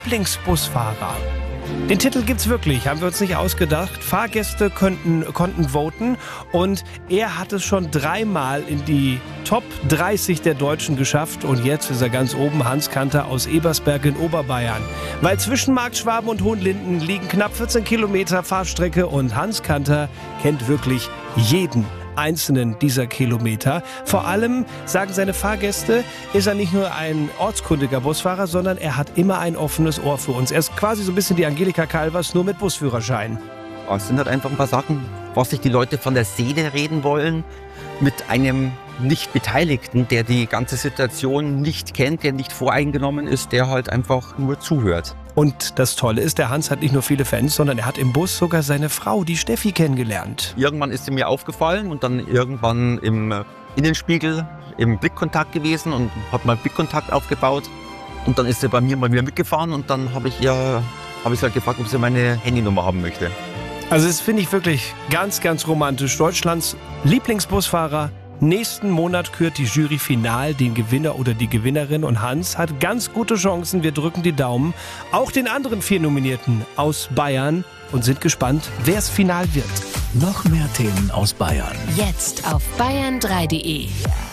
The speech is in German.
Lieblingsbusfahrer. Den Titel gibt's wirklich, haben wir uns nicht ausgedacht. Fahrgäste konnten voten und er hat es schon 3-mal in die Top 30 der Deutschen geschafft und jetzt ist er ganz oben, Hans Kanter aus Ebersberg in Oberbayern. Weil zwischen Marktschwaben und Hohenlinden liegen knapp 14 Kilometer Fahrstrecke und Hans Kanter kennt wirklich jeden einzelnen dieser Kilometer. Vor allem, sagen seine Fahrgäste, ist er nicht nur ein ortskundiger Busfahrer, sondern er hat immer ein offenes Ohr für uns. Er ist quasi so ein bisschen die Angelika Calvers, nur mit Busführerschein. Es sind halt einfach ein paar Sachen, was sich die Leute von der Seele reden wollen, mit einem Nicht-Beteiligten, der die ganze Situation nicht kennt, der nicht voreingenommen ist, der halt einfach nur zuhört. Und das Tolle ist, der Hans hat nicht nur viele Fans, sondern er hat im Bus sogar seine Frau, die Steffi, kennengelernt. Irgendwann ist sie mir aufgefallen und dann irgendwann im Innenspiegel im Blickkontakt gewesen und hat mal Blickkontakt aufgebaut. Und dann ist sie bei mir mal wieder mitgefahren und dann habe ich sie halt gefragt, ob sie meine Handynummer haben möchte. Also das finde ich wirklich ganz, ganz romantisch. Deutschlands Lieblingsbusfahrer. Nächsten Monat kürt die Jury final den Gewinner oder die Gewinnerin und Hans hat ganz gute Chancen. Wir drücken die Daumen. Auch den anderen 4 Nominierten aus Bayern und sind gespannt, wer es final wird. Noch mehr Themen aus Bayern. Jetzt auf bayern3.de.